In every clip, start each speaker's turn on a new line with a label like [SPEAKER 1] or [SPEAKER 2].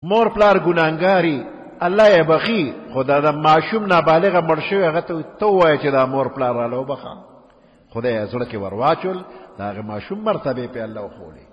[SPEAKER 1] مور پلار ګناهګاری الله یې بخي خدا د معشوم نابالغه مړ شوی هغه ته وایي چې دا مور پلار راله وبخه خدای زړه کې ورواچول دا هغه معشوم مرتبه په الله وخولي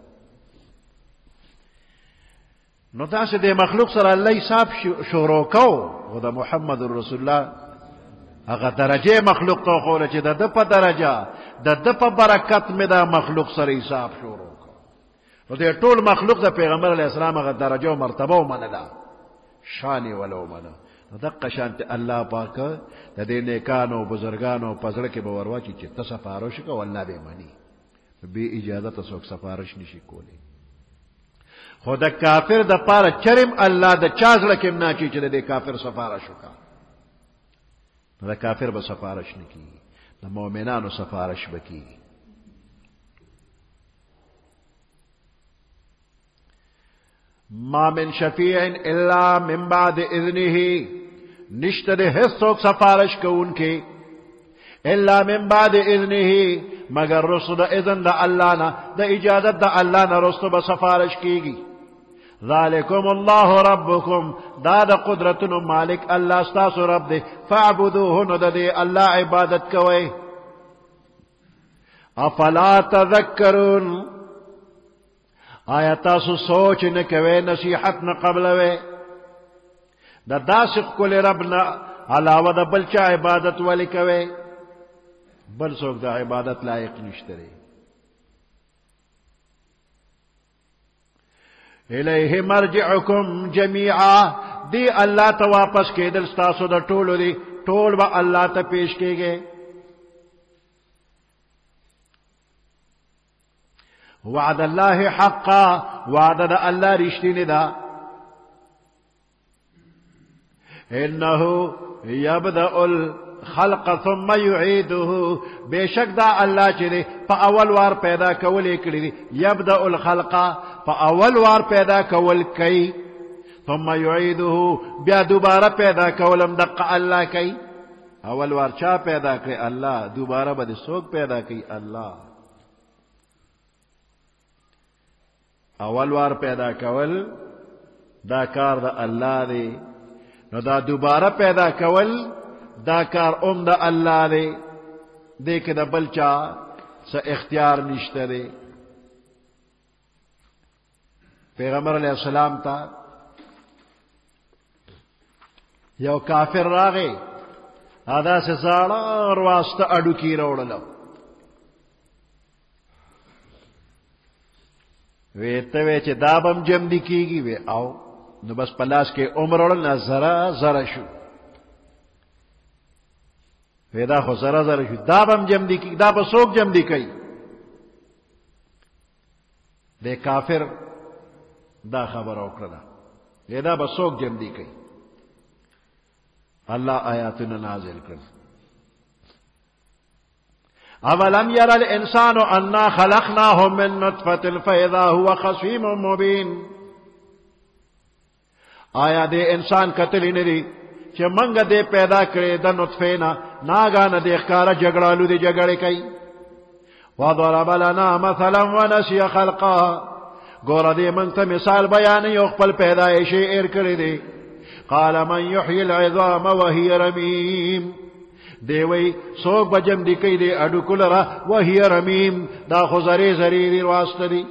[SPEAKER 1] نو تاسو د مخلوق سره الله حساب شروع کو او د محمد رسول الله هغه درجه مخلوق ته خوله چې د په درجه د په برکت مې دا مخلوق سره حساب شروع کو او د ټول مخلوق د پیغمبر علی السلام هغه درجه او مرتبه ومنله شان ولو منه دغه شانت الله پاک د دې نیکانو بزرګانو پزړه کې به ورواچي چې تاسو سفارش کو الله به مانی به اجازه تاسو سفارش نشي کولی خدا کافر د پاره چرم الله د چازړه کې نه چی چې د کافر سفارش وکا د کافر به سفارش نکی د مؤمنانو سفارش وکي ما من شفیع الا من بعد اذنه نشته ده هیڅوک سفارش کوونکی الا من بعد اذنه مگر رسو د اذن د الله نه د اجازت د الله نه رسو به سفارش کیږي ذالکم الله ربکم دا د قدرتونو مالک الله استاسو رب دی فاعبدوه نو د الله عبادت کوئ افلا تذکرون آیا تاسو سوچ نه کوئ نصیحت نه قبلوئ د داسق کل ربنا علاوه د بل چا عبادت ولی کوئ بل څوک د عبادت لایق نشته دی الیه مرجعکم جميعا دی الله ته واپس کېدل ستاسو د ټولو دی ټول به الله ته پیش کېږي وعد الله حقا وعد الله رښتینی ده انه يبدأ الخلق ثم يعيده بشک دا الله چې په اول وار پیدا کول کړی يبدأ الخلق په اول وار پیدا کول کوي ثم يعيده بیا دوباره پیدا کولم دقه الله کوي اول وار چا پیدا کړی الله دوباره به څوک پیدا کوي الله اول وار پیدا کول دا کار د الله دی نو دا دوباره پیدا کول دا کار د الله دی دې کې د بل چا څه اختیار نشته دی پیغمبر علیہ السلام ته یو کافر راغی ادا سے زاړه واسطه اډو کې راوړل ویته وی چې دا بم جم دی کیږي وی او نو بس پلاس کې عمر ورل زرا زرا شو ودا خو زرا زرا شو دا بم جم دی کی دا به څوک جم دی کوي د کافر دا خبر وکړه دا به څوک جم دی کوي الله آیاتنا نازل کړ اولم ير الانسان انا خلقناه من نطفه فاذا هو خصيم مبين آیا دې انسان کتلی نه دی چې منګه دې پیدا کړې د نطفه نه ناګانه دې ښکارا جګړالو دې جګړې کوي وضرب لنا مثلا ونسي خلقها ګور دې مونږ ته مثال بیان یو خپل پیدایش ایر کړی دی قال من يحيي العظام وهي رميم دی وی څوک بجم دی کوي دی اډو کولره وهي رميم دا خو زری زری دی واسطه دی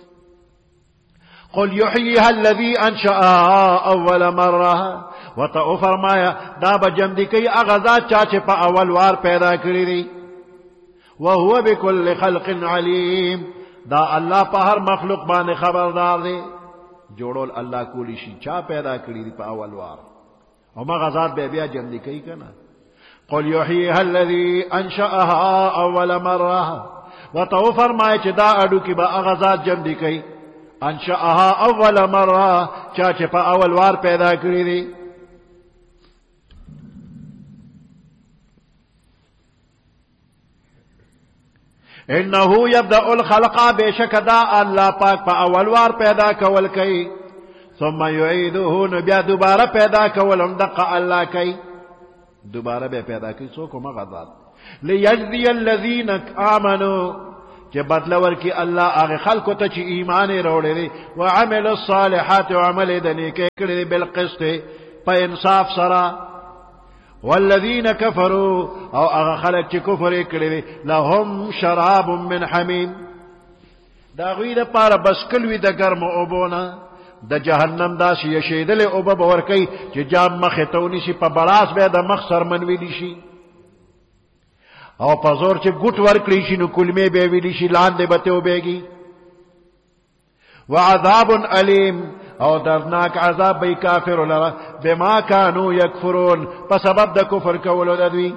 [SPEAKER 1] قل يحييها الذي انشأها اول مره وتو فرمایا دا بجم دی کوي هغه ذات چا چې په اول وار پیدا کړی دی وهو بكل خلق عليم دا الله په هر مخلوق باندې خبردار دی جوړول الله کولی شي چا پیدا کړی دی په اول وار او ما غزاد به بیا جم دی کوي کنه قل يحييها الذي انشأها اول مره وتو فرمایا چې دا اډو کې به هغه ذات جم دی کوي انشأها اول مره چا چې په اول وار پیدا کړی دی انه يبدأ الخلق بشک دا الله پاک په اول وار پیدا کول کوي ثم يعيده بیا دوباره پیدا کولم دقه الله کوي دوباره به پیدا کوي څوک ما غزاد ليجزي الذين آمنوا چې بدلور کی الله هغه خلکو ته چې ایمان وروړي دي وعمل الصالحات وعمل د نیکه کړي بالقسط په انصاف سره والذین کفروا او هغه خلک چې کفر کړي دي لهم شراب من حمیم دا غوی د پاره بس کلوي د ګرم اوبونه د جهنم دا شي شیدل او به ورکی چې جام مخه تونی شي په بلاس به د مخ سر منوي دي شي او په زور چې ګټ ورکړي شي نو کلمې به ویلي شي لاندې به ته وبېږي وعذاب الیم او درناک عذاب به کافر لره بما كانوا يكفرون په سبب د کفر کولو د دوی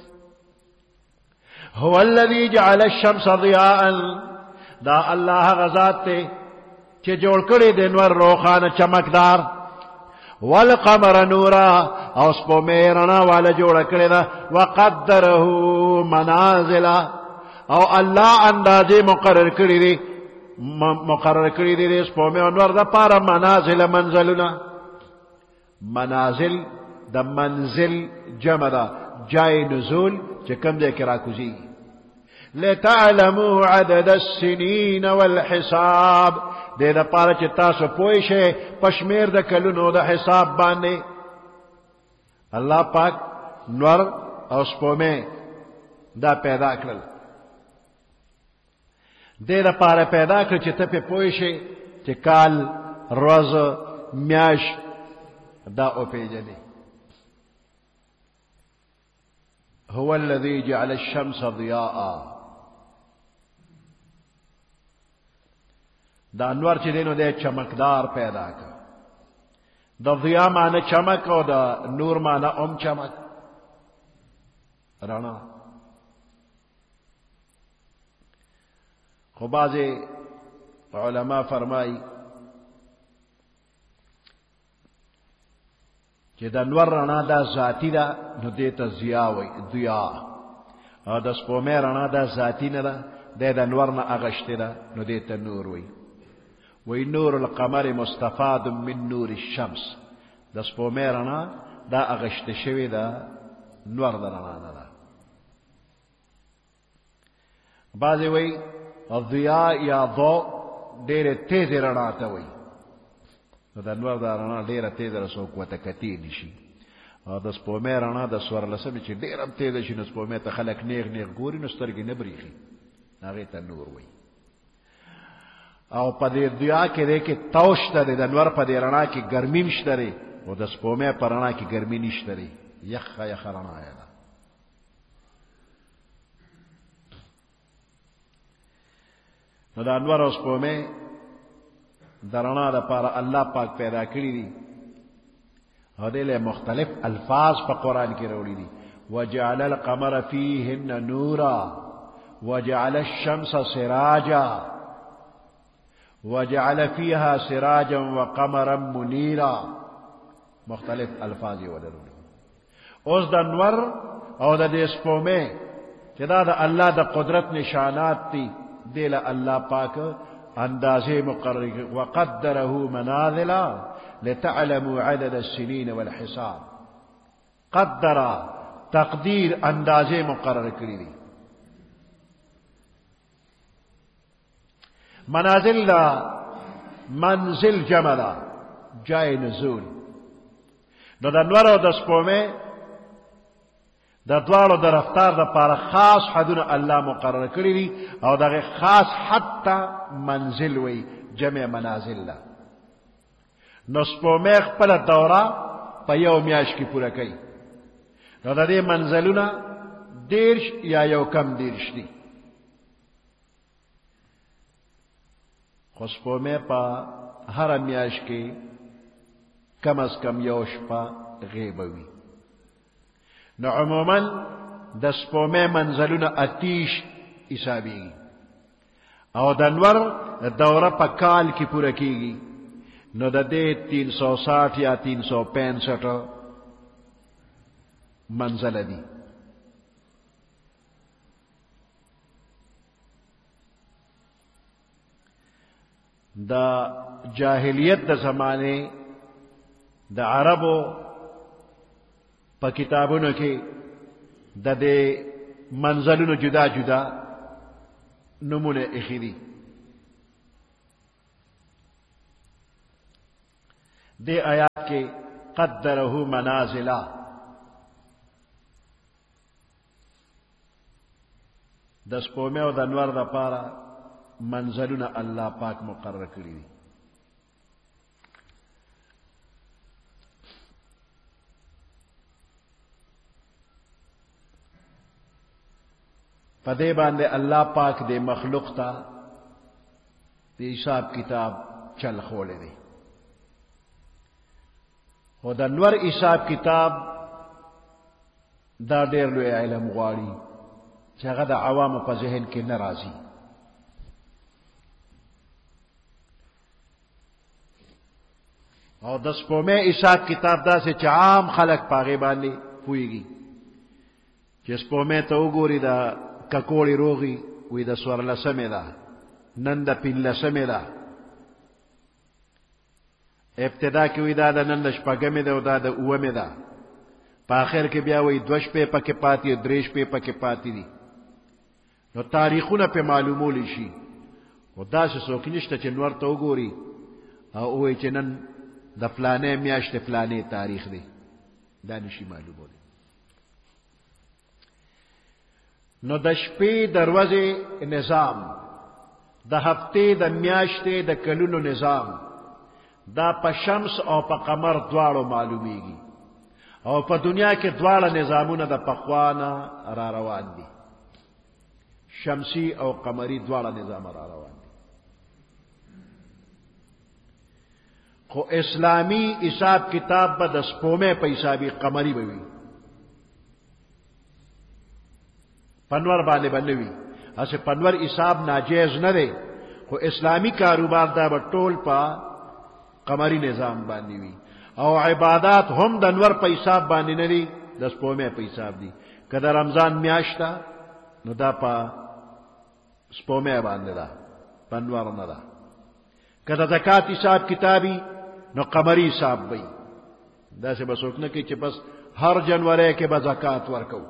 [SPEAKER 1] هو الذي جعل الشمس ضياء دا الله غزاد ته چې جوړ کړی د انور روخانه چمکدار والقمر نورا او سپومې رڼا والا جوړ کړی دا وقدره منازل او الله اندازې مقرر کړی دی سپومې انور د پاره منازل منزلونه منازل د منزل جمع ده جای نزول چې کوم ځای کې راکوزي لتعلموا عدد السنين والحساب دې د پاره چې تاسو پوه شئ پشمیر د کلونو د حساب باندې الله پاک نور او سپومې دا پیدا کړل دې د پاره پیدا کړ چې ته په پوه شئ چې کال روز میاش دا او پیژنې هو الذي جعل الشمس ضياء دا انوار چې دینو دې چمکدار پیدا کړ د ضیا معنی چمک او د نور معنی چمک رڼا خو بعضې علما فرمایي چې د انور رڼا دا ذاتی ده نو دې ته ضیا وایي ضیا او د سپومې رڼا دا ذاتی نه ده د انور نه اغشتې ده نو دې ته نور وایي وی نور القمر مستفاد من نور الشمس د سپومې رڼا دا اغشته شوی ده نور د رڼا نه ده بعضې وی الضیا یا ضوء ډېرې تیزې رڼا ته وی نو د نور دا رڼا ډېره تیزه ده څوک ورته کتې نه شي او د سپومې رڼا د څوارلسمې چې ډېره هم تیزه شي نو سپومې ته خلک نیغ نیغ ګوري نو سترګې نه بریښي هغې ته نور وی او په دې دعا کې دی کې تو شته دی د انور په دې رڼا کې ګرمي هم شته دی او د سپومې په رڼا کې ګرمي نشته دی یخه یخه رڼا یې ده نو د انور او سپومې د رڼا دپاره الله پاک پیدا کړي دي او دې له مختلف الفاظ په قرآن کې راوړي دي وجعل القمر فيهن نورا وجعل الشمس سراجا وجعل فيها سراجا وقمرا منيرا مختلف الفاظ ودرول اوس د انور او د سپومې چې دا د الله د قدرت نشانات دي دل الله پاک اندازې مقرر وقدره منازل لتعلموا عدد السنين والحساب قدر تقدیر اندازې مقرر کړی دي منازل دا منزل جمع دا جای نزول نو د انور او د سپومې د دواړو د رفتار د پاره خاص حدونه الله مقرر کړی دي او دغه خاص حتی منزل وی جمع منازل ده نو سپومې خپله دوره په یو میاشت کې پوره کوي نو د دې منزلونه دیرش یا یو کم دیرش دي خو سپومې په هره میاشت کې کم از کم یو شپه غیبه وي نو عموما د سپومې منزلونه اتیش حسابېږي او د انور دوره په کال کې پوره کېږي نو د دې 360 یا 365 منزله دي د جاهلیت د زمانه د عربو په کتابونو کې د دې منزلونو جدا جدا نمونه اخیری دے آیات کے قدره منازلا د سپومه او د انوار د پاره منزلونه الله پاک مقرر کړی دي. په دې باندې الله پاک دې مخلوق ته د حساب کتاب چل خوړی دی. خو د انور حساب کتاب دا ډېر لوی علم غواړي چې هغه د عوامو په ذهن کې نه راځي. او د سپومې حساب کتاب داسې چې عام خلک په هغې باندې پوهېږي چې سپومې ته وګوري د ککوړې روغي وي د څوارلسمې ده، نن د پنځلسمې ده، ابتدا کې وي دا د نن د شپږمې ده او دا د اوومې ده، په آخر کې بیا وایي 2 شپې پکې پاتې 3 شپې پکې پاتې دي. نو تاریخونه په معلومولی شي. خو داسې څوک نشته چې نور ته وګوري او وایي چې نن د فلانې میاشتې فلانې تاریخ دی. دا نشي معلومولی. نو د شپې د ورځې نظام، د هفتې د میاشتې د کلونو نظام دا په شمس او په قمر دواړو معلومیږي. او په دنیا کې دواړه نظامونه د پخوانه را روان دي. شمسی او قمری دواړه نظام را روان دي. خو اسلامی حساب کتاب به د سپومې په حسابي قمری به وي، پنور باندې به نه وي. هسې پنور حساب ناجیز نه دی، خو اسلامی کاروبار دا به ټول په قمری نظام باندې وي. او عبادات هم د انور په حساب باندې نه دي، د سپومې په حساب دي. که د رمضان میاشت ده نو دا په سپومې باندې ده، په انور نه ده. که د زکات حساب کتابي نو قمری حساب وي. داسې به څوک نه کوي چې بس هر جنورۍ کې به زکات ورکو.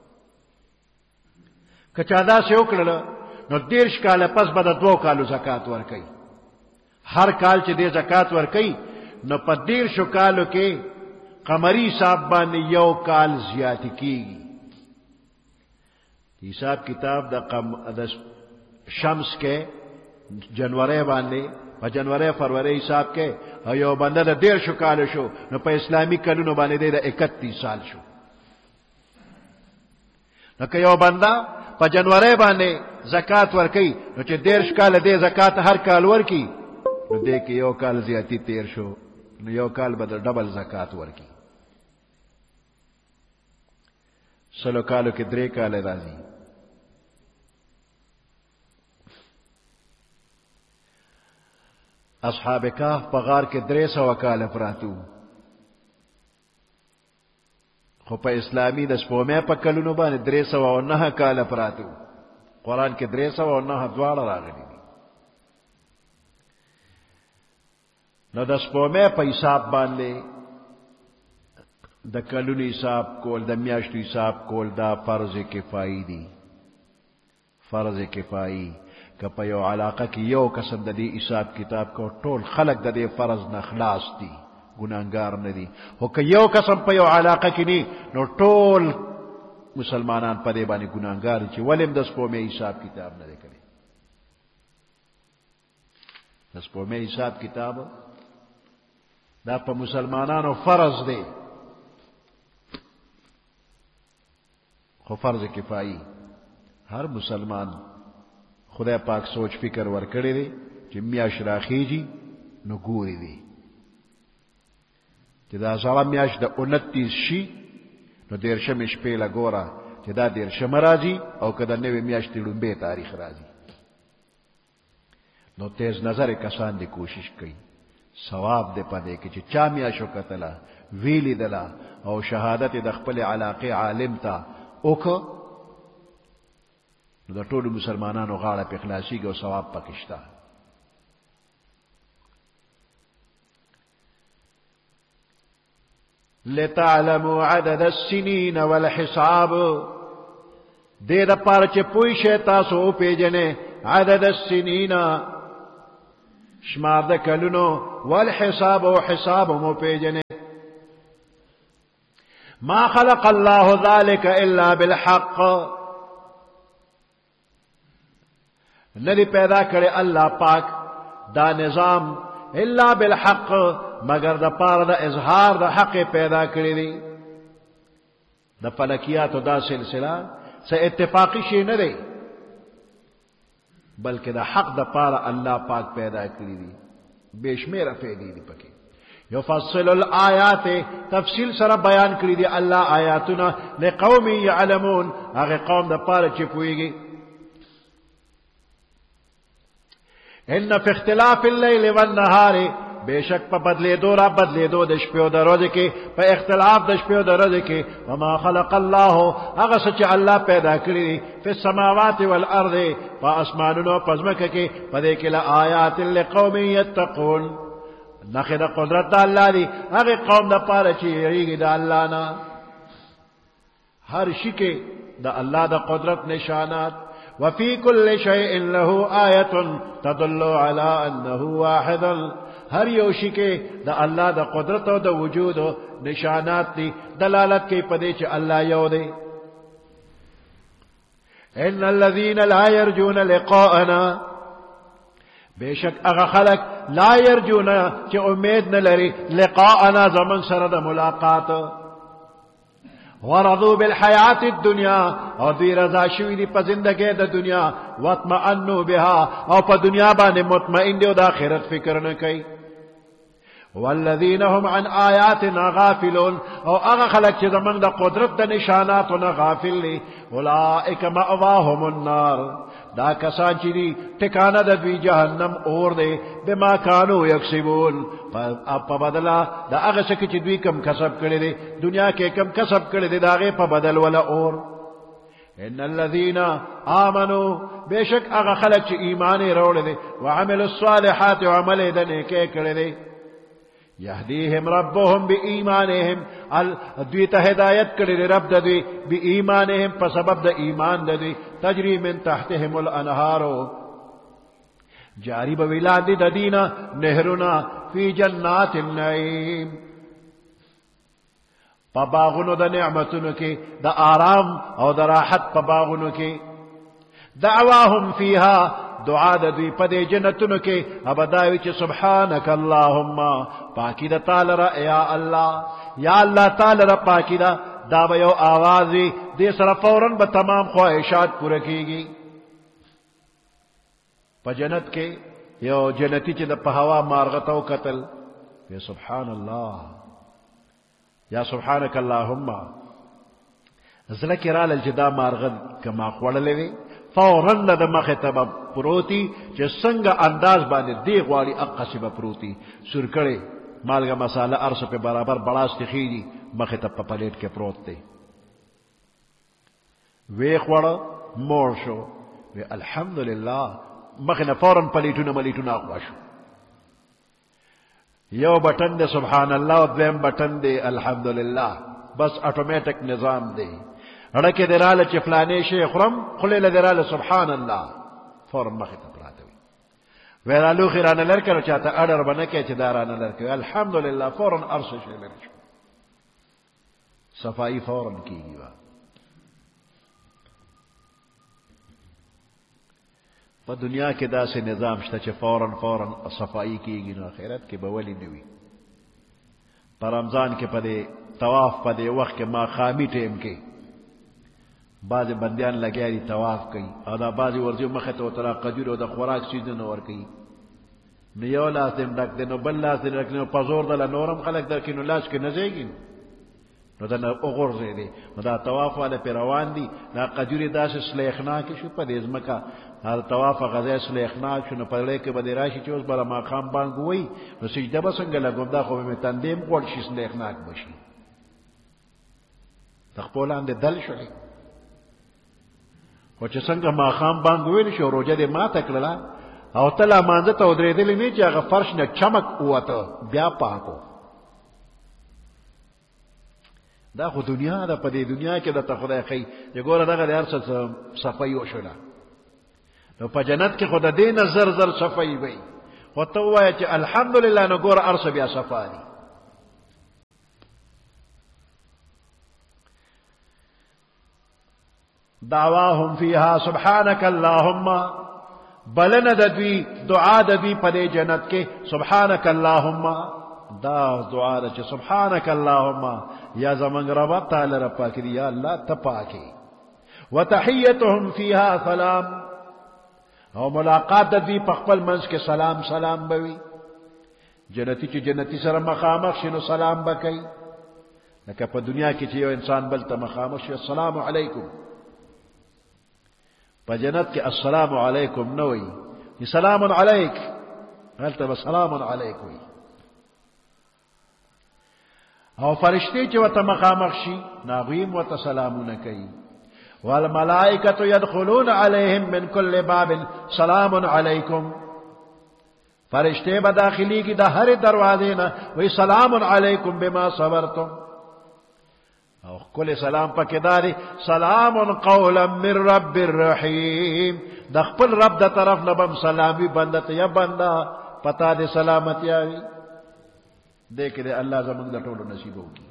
[SPEAKER 1] که چا داسې وکړله نو 30 کاله پس به د 2 کالو زکات ورکوي. هر کال چې دې زکات ورکوي نو په 30 کالو کې قمری حساب باندې 1 کال زیاتی کیږي. حساب کتاب د شمس کې جنورۍ باندې په جنورۍ فروری حساب کې او یو بنده د 30 کال شو نو په اسلامی کلونو باندې د 31 سال شو. نو که یو بنده په جنورۍ باندې زکات ورکوي نو چې 30 کال دې زکات هر کال ورکي نو دې کې 1 کال زیاتی تیر شو، نو 1 کال به د ډبل زکات ورکي. 100 کالو کې 3 کال راځي. اصحاب کهف په غار کې 300 کال پراتو، خو په اسلامي د سپومې په کلونو باندې 309 کال پراتو. قرآن کې 309 دواړه راغلي دي. نو د سپومې په حساب باندې د کلونو حساب کول، د میاشتو حساب کول دا فرض کفایي دي. فرض کفایي که په یو علاقه کې یو قسم د دې حساب کتاب کو ټول خلق د دې فرض نه خلاص دي، ګناهګار نه دي. خو که یو قسم په یو علاقه کې نه نو ټول مسلمانان په دې باندې ګناهګار چې ولیم د سپومې حساب کتاب نه دی کړی. د سپومې حساب کتاب دا په مسلمانانو فرض دی، خو فرض کفایي. هر مسلمان خدای پاک سوچ فکر ورکړی دی چې میاشت راخیږي نو ګوري دی چې دا زړه میاشت د 29 شي نو 13 شپې لا ګوره چې دا 13 راځي او کله نوې میاشتې لومبه تاریخ راځي. نو تیز نظر کسان دی کوشش کوي ثواب دې پدې کې چې چا میاشو کتله ویلی دلا او شهادت د خپل علاقه عالم ته اوکه نو د ټولو مسلمانانو غاړه په خلاصيږي او ثواب پکې شته. لتعلموا عدد السنين والحساب، دې د پاره چې پوي شي تاسو پیژنې عدد السنین شمار د کلونو والحساب و حساب مو پیجنے ما خلق الله ذلك الا بالحق ندی پیدا کرے اللہ پاک دا نظام الا بالحق مگر دا پار دا اظہار دا حق پیدا کرے دی دا فلکیات دا سلسلہ سے اتفاقی شی نہ دے بلکہ دا حق دا پار اللہ پاک پیدا کری دی بے شمیر فیدی دی پکی یفصل الآیات تفصیل سر بیان کری دی اللہ آیاتنا لقوم یعلمون اگر قوم دا پار چپوئی گی ان فی اختلاف اللیل والنہار بے شک پا بدلے دو را بدلے دو دشپیو دا روز کے پا اختلاف دشپیو دا روز کے وما خلق اللہ اگر سچ اللہ پیدا کری فی السماوات والارض پا اسمانونو پزمک کے پا دیکھ لآیات لقوم یتقون نخی دا قدرت دا اللہ دی اگر قوم دا پارا چیئیگی دا اللہ نا ہر شکے دا اللہ دا قدرت نشانات وفي كل شيء له آية تدل على أنه واحد ہر یوشی کے دا اللہ دا قدرت و دا وجود و نشانات دی دلالت کے پدے چ اللہ یو دے ان الذين لا يرجون لقاءنا بے شک اغا خلق لا يرجون چ امید نہ لری لقاءنا زمن سر دا ملاقات ورضوا بالحیات الدنیا اور دی رضا شوی دی پا زندگی دا دنیا واطمئنوا بها اور پا دنیا بانے مطمئن دی و دا آخرت فکر نہ کئی والذین هم عن آیاتنا غافلون اور اغا خلق چیزا من دا قدرت دا نشاناتنا غافل لی اولئک مأواهم النار دا کسان چی دی ٹکانا دا دوی جہنم اور دے بما کانو یکسبون پا بدلا دا اغا سکی چی دوی کم کسب کردے دے دنیا کے کم کسب کردے دے دا غی پا بدل ولا اور ان الذین آمنوا بے شک اغا خلق چی ایمانی روڑ دے وعمل الصالحات وعمل دنے کے کردے یهدیہم ربهم بی ایمانہم دوی تا ہدایت کردے رب دا دوی بی ایمانہم پا سبب دا ایمان دا دوی تجری من تحتہم الانہارو جاری بویلاد دا دینا نہرنا فی جنات النعیم پا باغنو دا نعمتنو کے دا آرام او دا راحت پا باغنو کے دعواہم فیہا دعا دا دوی پدے جنتنو کے ابداوی چی سبحانک اللہم پاکی دا تالرا یا اللہ تالرا پاکی دا دا بیو آوازی دے سر فوراً با تمام خواہشات پورا کی گی پا جنت کے یو جنتی چی دا پہوا مارغتو قتل یا سبحان اللہ یا سبحانک اللہم ذلکی رال الجدا مارغت کما خوڑلے وی فوراً دا مخطب پروتی چی سنگ انداز بانے دیغ والی اقسی با پروتی سرکڑے مالگا مسالہ عرص پہ برابر بڑاستی خیجی مخطب پا پلیٹ کے پروت تے ویخ وڑا موڑ شو وی الحمدللہ مخنا فوراً پلیٹونا ملیٹونا اقواشو یو بٹن دے سبحان اللہ و دویم بٹن دے الحمدللہ بس آٹومیٹک نظام دے رڑکے درال چفلانے شیخ رم خلیل درال سبحان اللہ فوراً مخطب راتوی ویرالو خیران لرکر چاہتا اڈر بنکے چی داران لرکر الحمدللہ فوراً عرص شے لرشو صفائی فوراً کی گی با پا دنیا کے دا سے نظام شتا چی فوراً صفائی کی گی نو خیرت کے بولی نوی پا رمضان کے پا دے طواف پا دے وقت کے ما خامی ٹیم کے بعض بندیان لگیا دی طواف کئی او دا بعضی ورزیو مخت و ترا قجور و دا خوراک سیزن ور کئی نیو لاس دن رک دن و بل لاس دن رک دن و پزور دل نورم خلق در کنو لاس کے نزیگی نو دا اغرزے دے نو دا طواف والا پی روان دی دا قجوری دا سے سلیخناکی شو پا دیز مکا دا طواف غزای سلیخناک شو نو پا لے کے بدی راشی چوز برا ماقام بانگوئی نو سجدہ بسنگ لگم دا خوبی میں تندیم قول شی سلیخناک بشی تخپولان دے دل شوئی و چې څنګه ما خام باندې ویل شو روزه دې ما تکړه او تلا مانځه ته درېدلې نه چې هغه فرش نه چمک وته بیا پاکو دا خو دنیا ده په دې دنیا کې د ته خدای خی یګوره دغه هر څه صفایي وشوله نو په جنت کې خود دین زر زر صفای وي او ته وایې چې الحمدلله نو ګور ارس بیا صفاری دعواهم فيها سبحانك اللهم بلن دوی دعا دوی په جنت کې سبحانك اللهم دا دعا ده چې سبحانك اللهم یا زمنګ رب تعالی رب پاک دی یا الله ته پاکي وتحيتهم فيها سلام او ملاقات دوی په خپل منځ کې سلام سلام بوي جنتی چې جنتی سره مخامخ شنو سلام بکي لکه په دنیا کې چې یو انسان بل ته مخامخ شي السلام علیکم په جنت کې السلام علیکم نو وي سلام علیک هلته به سلام علیک وي او فرشتي چې وته مخامخ شي ناغویم وته سلامونه کوي والملائکه يدخلون عليهم من كل باب سلام علیکم فرشتے به داخلي کی د هر دروازې نه وی سلام علیکم بما صبرتم او کل سلام پکې داري سلام قولا من رب الرحیم د خپل رب د طرف نه بم سلامي بنده ته یا بنده پتا دې سلامتی اوي دې کې الله زموږ د ټولو نصیب وکړي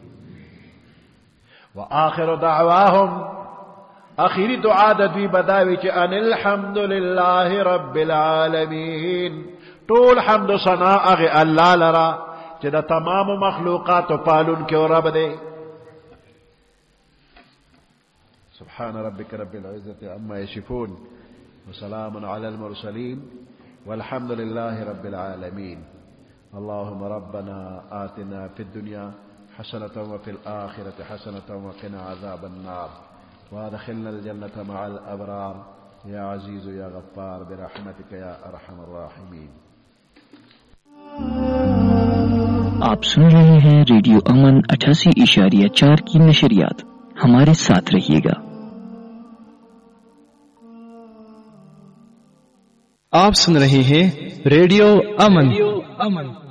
[SPEAKER 1] واخر دعواهم اخیری دعا د دوی بداوي چې ان الحمد لله رب العالمین ټول حمد و ثنا هغه الله لرا چې د تمام مخلوقات پالون کې رب دی سبحان ربك رب العزة عما يصفون وسلام على المرسلين والحمد لله رب العالمين اللهم ربنا آتنا في الدنيا حسنة وفي الآخرة حسنة وقنا عذاب النار وادخلنا الجنة مع الأبرار يا عزيز يا غفار برحمتك يا أرحم الراحمين.
[SPEAKER 2] आप सुन रहे हैं रेडियो अमन 88.4 की नशरियात. हमारे साथ रहिएगा.
[SPEAKER 3] आप सुन रहे हैं रेडियो अमन